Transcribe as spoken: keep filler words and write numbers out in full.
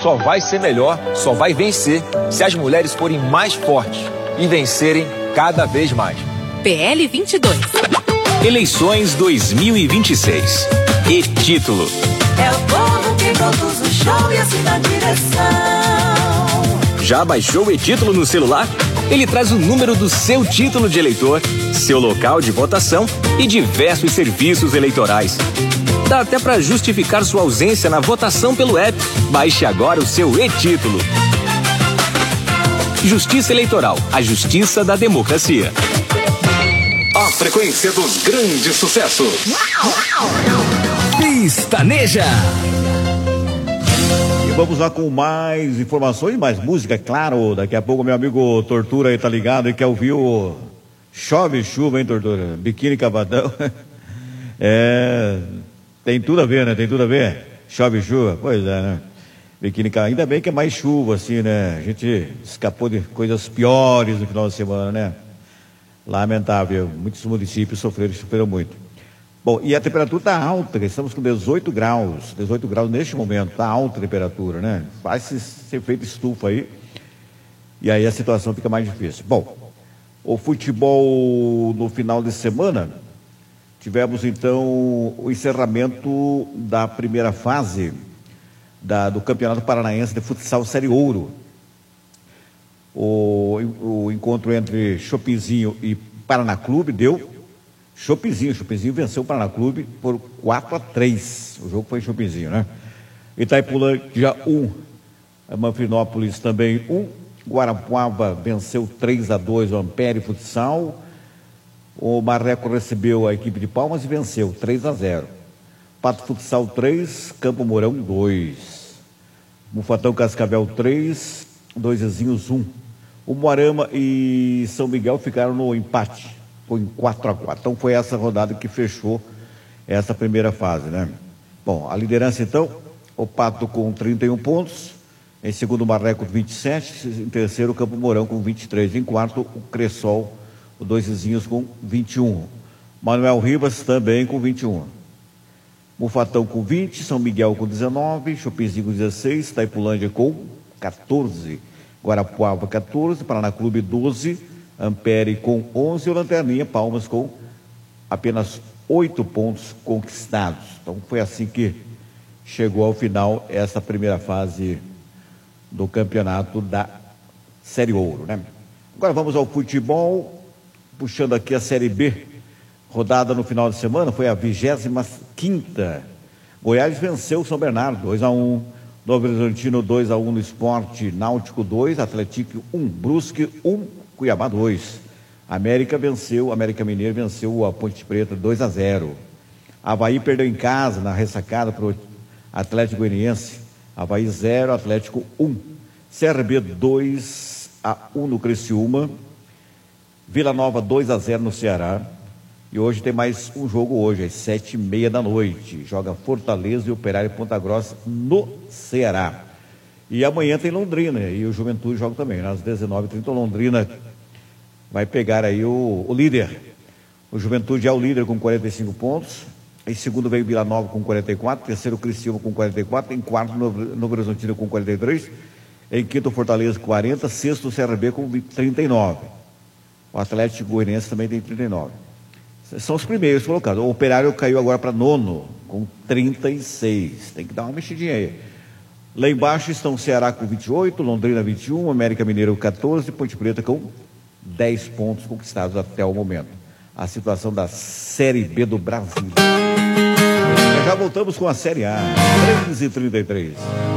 só vai ser melhor, só vai vencer se as mulheres forem mais fortes e vencerem cada vez mais. P L vinte e dois. Eleições dois mil e vinte e seis. E título. É o povo que conduz o show e assim dá direção. Já baixou o e-título no celular? Ele traz o número do seu título de eleitor, seu local de votação e diversos serviços eleitorais. Dá até para justificar sua ausência na votação pelo app. Baixe agora o seu e-título. Justiça Eleitoral, a justiça da democracia. A frequência dos grandes sucessos. Pistaneja. E vamos lá com mais informações, mais música, é claro. Daqui a pouco meu amigo Tortura aí tá ligado e quer ouvir o Chove Chuva, hein, Tortura? Biquíni Cavadão. É, tem tudo a ver, né? Tem tudo a ver. Chove Chuva, pois é, né? Biquíni Cavadão. Ainda bem que é mais chuva, assim, né? A gente escapou de coisas piores no final de semana, né? Lamentável, muitos municípios sofreram, sofreram muito. Bom, e a temperatura está alta, estamos com dezoito graus, dezoito graus neste momento, está alta a temperatura, né? Vai ser feito estufa aí, e aí a situação fica mais difícil. Bom, o futebol no final de semana, tivemos então o encerramento da primeira fase da, do Campeonato Paranaense de Futsal Série Ouro. O, o encontro entre Chopinzinho e Paraná Clube deu Chopinzinho, Chopinzinho venceu o Paraná Clube por quatro a três, o jogo foi em Chopinzinho, né? Itaipulândia um, Manfrinópolis também um, Guarapuava venceu três a dois o Ampere Futsal, o Marreco recebeu a equipe de Palmas e venceu três a zero, Pato Futsal três, Campo Mourão dois, Mufatão Cascavel três, dois Ezinhos um. O Moarama e São Miguel ficaram no empate, foi em quatro a quatro. Então foi essa rodada que fechou essa primeira fase, né? Bom, a liderança então, o Pato com trinta e um pontos, em segundo o Marreco com vinte e sete, em terceiro o Campo Mourão com vinte e três, em quarto o Cressol, o Dois Vizinhos com vinte e um. Manuel Ribas também com vinte e um. Mufatão com vinte, São Miguel com dezenove, Chopinzinho com dezesseis, Itaipulândia com quatorze, Guarapuava quatorze, Paraná Clube doze, Ampere com onze, e o Lanterninha Palmas com apenas oito pontos conquistados. Então foi assim que chegou ao final essa primeira fase do campeonato da Série Ouro, né? Agora vamos ao futebol, puxando aqui a Série B, rodada no final de semana, foi a vigésima quinta. Goiás venceu o São Bernardo, dois a um. Novo Horizontino dois a um no Esporte, Náutico dois, Atlético um, Brusque um, Cuiabá dois. América venceu, América Mineiro venceu a Ponte Preta dois a zero. Avaí perdeu em casa, na ressacada para o Atlético Goianiense. Avaí zero, Atlético um. C R B dois a um no Criciúma. Vila Nova dois a zero no Ceará. E hoje tem mais um jogo hoje, às sete e meia da noite. Joga Fortaleza e Operário Ponta Grossa no Ceará. E amanhã tem Londrina, e o Juventude joga também, às dezenove e trinta. Londrina vai pegar aí o, o líder. O Juventude é o líder com quarenta e cinco pontos. Em segundo veio Vila Nova com quarenta e quatro. Terceiro Criciúma com quarenta e quatro. Em quarto Novo Horizontino com quarenta e três. Em quinto Fortaleza com quarenta. Sexto C R B com trinta e nove. O Atlético Goianiense também tem trinta e nove. São os primeiros colocados. O Operário caiu agora para nono, com trinta e seis. Tem que dar uma mexidinha aí. Lá embaixo estão o Ceará com vinte e oito, Londrina vinte e um, América Mineiro quatorze, Ponte Preta com dez pontos conquistados até o momento. A situação da Série B do Brasil. Já voltamos com a Série A. três e trinta e três.